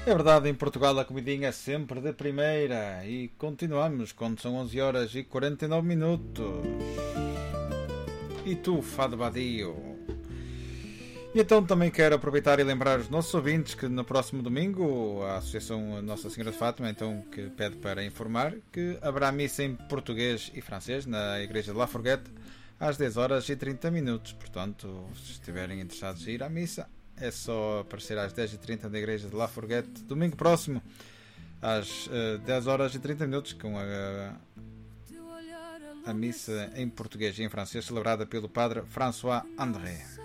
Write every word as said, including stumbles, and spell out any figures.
É verdade, em Portugal a comidinha é sempre de primeira e continuamos quando são onze horas e quarenta e nove minutos. E tu, Fado Badio? E então também quero aproveitar e lembrar os nossos ouvintes que no próximo domingo a Associação Nossa Senhora de Fátima então que pede para informar que haverá missa em português e francês na Igreja de La Fourguette às dez horas e trinta minutos. Portanto, se estiverem interessados em ir à missa, é só aparecer às dez e trinta na Igreja de La Fourguette, domingo próximo, às uh, dez horas e trinta minutos, com a, a missa em português e em francês, celebrada pelo Padre François André.